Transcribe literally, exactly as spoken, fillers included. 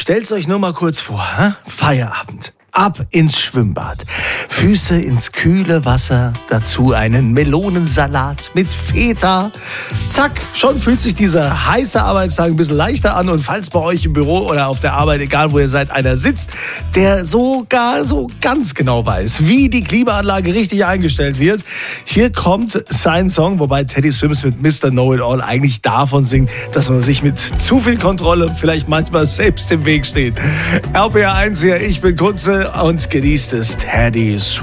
stellt's euch nur mal kurz vor, hä? Feierabend. Ab ins Schwimmbad, Füße ins kühle Wasser, dazu einen Melonensalat mit Feta. Zack, schon fühlt sich dieser heiße Arbeitstag ein bisschen leichter an. Und falls bei euch im Büro oder auf der Arbeit, egal wo ihr seid, einer sitzt, der sogar so ganz genau weiß, wie die Klimaanlage richtig eingestellt wird, hier kommt sein Song, wobei Teddy Swims mit Mister Know-It-All eigentlich davon singt, dass man sich mit zu viel Kontrolle vielleicht manchmal selbst im Weg steht. R P R eins hier, ich bin Kunze und genießt es, Teddy Swims.